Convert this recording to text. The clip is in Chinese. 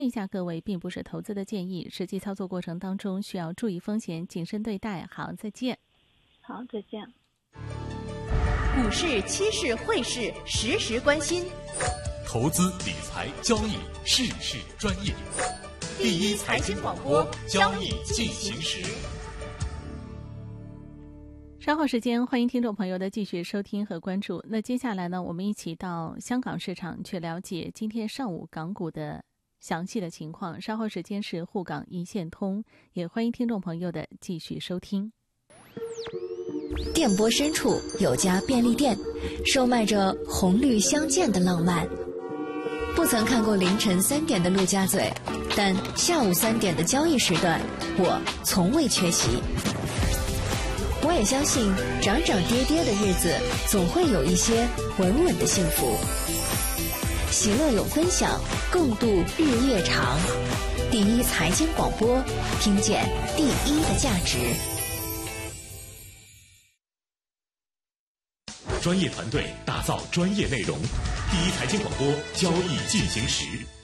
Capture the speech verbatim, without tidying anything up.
一下各位，并不是投资的建议，实际操作过程当中需要注意风险，谨慎对待。好，再见。 好，再见。 股市、期市、汇市，时时关心。 投资理财交易，事事专业。第一财经广播，交易进行时。 稍后时间，欢迎听众朋友的继续收听和关注。那接下来呢，我们一起到香港市场去了解今天上午港股的详细的情况。稍后时间是沪港一线通，也欢迎听众朋友的继续收听。 电波深处有家便利店，售卖着红绿相间的浪漫。不曾看过凌晨三点的陆家嘴，但下午三点的交易时段，我从未缺席。我也相信，涨涨跌跌的日子，总会有一些稳稳的幸福。喜乐有分享，共度日夜长。第一财经广播，听见第一的价值。 专业团队打造专业内容，第一财经广播交易进行时。